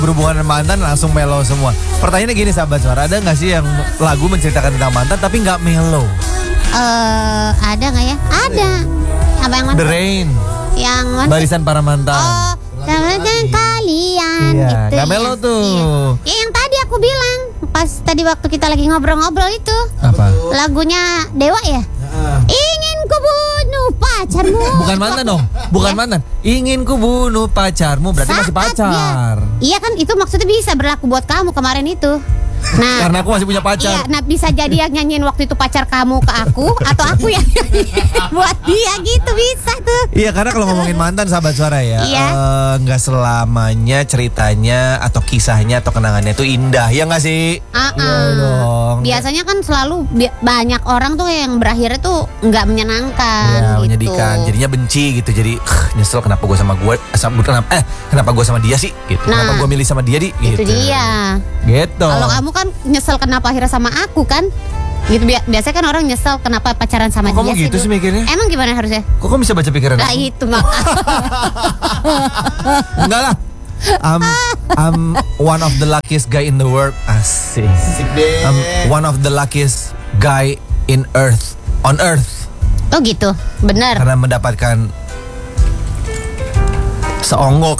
berhubungan dengan mantan langsung mellow semua. Pertanyaannya gini sahabat suara, ada nggak sih yang lagu menceritakan tentang mantan tapi nggak mellow? Ada nggak ya? Ada. Apa yang mana? The Rain. Yang mana? Barisan para mantan. Oh, dengan kalian. Iya, gitu nggak ya. mellow tuh. Iya. Ya, yang tadi aku bilang pas tadi waktu kita lagi ngobrol-ngobrol itu. Apa? Lagunya Dewa ya? Ingin ku bunuh pacarmu. Bukan mantan dong. Bukan mantan. Ingin ku bunuh pacarmu, berarti masih Saat pacar. Iya kan, itu maksudnya bisa berlaku buat kamu kemarin itu. Nah, Karena aku masih punya pacar. iya, nah bisa jadi yang nyanyiin waktu itu pacar kamu ke aku atau aku yang nyanyiin buat dia gitu, bisa tuh. Iya, karena kalau ngomongin mantan sahabat suara ya, Iya. nggak selamanya ceritanya atau kisahnya atau kenangannya itu indah, ya nggak sih? Iya dong. Biasanya kan selalu banyak orang tuh yang berakhirnya tuh nggak menyenangkan Ya, gitu. menyedihkan, jadinya benci gitu. Jadi nyesel kenapa gue sama gue kenapa gue sama dia sih gitu. Nah, kenapa gue milih sama dia Itu gitu. dia. Gitu. Kalau kamu kan nyesel kenapa akhirnya sama aku kan? Gitu biasanya kan orang nyesel kenapa pacaran sama Kok dia kamu gitu sih mikirnya? Emang gimana harusnya? Kok kamu bisa baca pikiran Nah aku? itu mak. Enggak lah. I'm one of the luckiest guy in the world. Asik. I'm one of the luckiest guy on earth. Oh gitu, benar. Karena mendapatkan seonggok.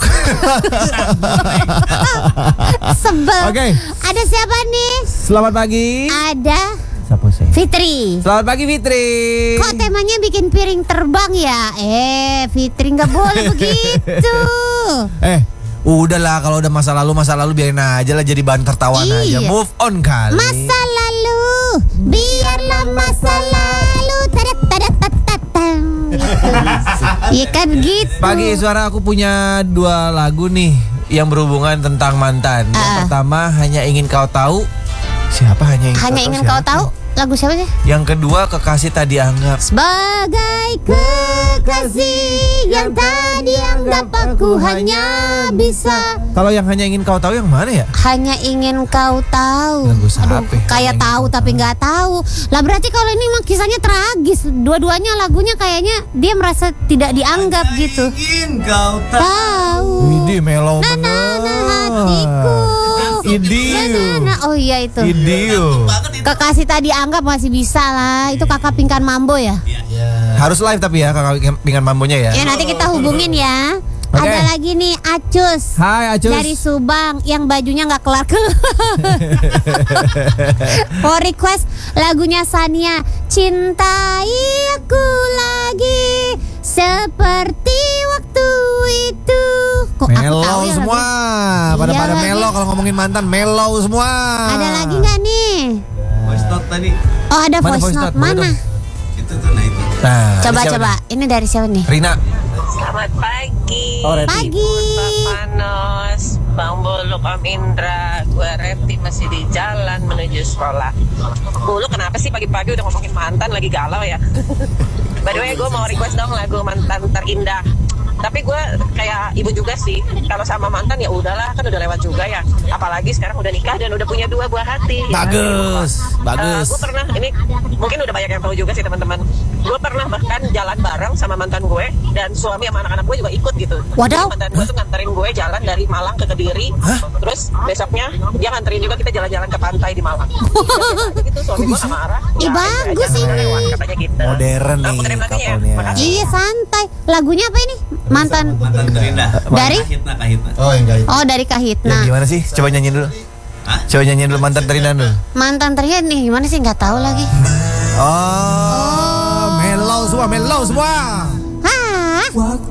Sebel. Oke. Ada siapa nih? Selamat pagi. Ada Siapa sih? Fitri. Selamat pagi Fitri. Kok temanya bikin piring terbang ya? Fitri nggak boleh begitu. Udahlah, kalau udah masa lalu biarin aja lah, jadi bahan tertawaan aja. Iya. Move on kali. Masa lalu, biarlah masa lalu. Tadat-tadat-tadat-tatang. Iya kan gitu. Pagi suara, aku punya 2 lagu nih yang berhubungan tentang mantan. Yang pertama, Hanya Ingin Kau Tahu. Siapa Hanya Ingin Kau Tahu? Lagu siapa sih? Yang kedua, Kekasih Tak Dianggap. Sebagai kekasih yang tadi anggap aku hanya bisa. Kalau yang Hanya Ingin Kau Tahu yang mana ya? Hanya ingin kau tahu. Lagu siapa? Kayak tahu tapi nggak tahu. Lah berarti kalau ini mah kisahnya tragis. Dua-duanya lagunya kayaknya dia merasa tidak dianggap gitu. Ingin kau Tahu. Widih, mellow Nah, hatiku. Idiu. Oh iya itu. Idiu. Kekasih tadi anggap masih bisa lah. Itu kakak Pingkan Mambo ya. Harus live tapi ya kakak Pingkan Mambonya ya. Ya nanti kita hubungin ya. Oke. Ada lagi nih Acus. Hai Acus. Dari Subang yang bajunya nggak kelar-kelar. Oh request lagunya Sania, cintai aku lagi seperti waktu itu. Kok aku tahu Mellow ya semua. lagu? Pada Iya lagi. mellow kalau ngomongin mantan, mellow semua. Ada lagi nggak nih? voice note tadi. Oh ada Mana voice voice note note? Boleh mana? dong. Itu tuh, nah itu. Nah, Coba siapa coba. nih? Ini dari siapa nih? Rina. Selamat pagi. Oh, Reti. Pagi. Bang Manos, Bang Buluk, Om Indra. Gue Reti masih di jalan menuju sekolah. Buluk kenapa sih pagi-pagi udah ngomongin mantan, lagi galau ya? By the way, gue mau request dong lagu Mantan Terindah. Tapi gue kayak ibu juga sih, kalau sama mantan ya udahlah, kan udah lewat juga ya. Apalagi sekarang udah nikah dan udah punya 2 buah hati. Bagus, bagus. Gue pernah, ini mungkin udah banyak yang tahu juga sih teman-teman. Gue pernah bahkan jalan bareng sama mantan gue, dan suami sama anak-anak gue juga ikut gitu. Wadaw. Jadi mantan gue tuh nganterin gue jalan dari Malang ke Kediri. Terus besoknya dia nganterin juga kita jalan-jalan ke pantai di Malang. Gitu, suami gue gak marah. Ih, bagus aja, ini. lewat, katanya gitu. Modern nih Puterin lagunya ya. couple-nya. Makasih. Iya santai. Lagunya apa ini? Mantan. Mantan terindah. Dari? Kahitna. Oh, yang gak. Oh dari Yang Kahitna. gimana sih? Coba nyanyiin dulu. Hah? Coba nyanyiin dulu Mantan Terindah dulu. Mantan terindah nih gimana sih, nggak tahu lagi. Oh, mellow semua, mellow semua. Hah? Waktu